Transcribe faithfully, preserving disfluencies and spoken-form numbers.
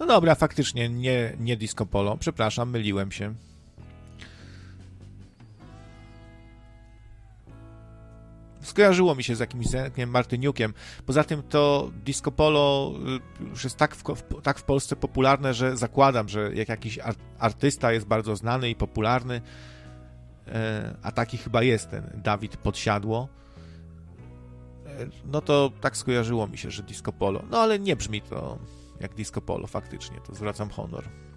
dobra, faktycznie, nie, nie Disco Polo. Przepraszam, myliłem się. Skojarzyło mi się z jakimś Zenkiem Martyniukiem. Poza tym to Disco Polo już jest tak w, tak w Polsce popularne, że zakładam, że jak jakiś artysta jest bardzo znany i popularny, a taki chyba jest ten Dawid Podsiadło, no to tak skojarzyło mi się, że Disco Polo. No ale nie brzmi to jak Disco Polo, faktycznie, to zwracam honor.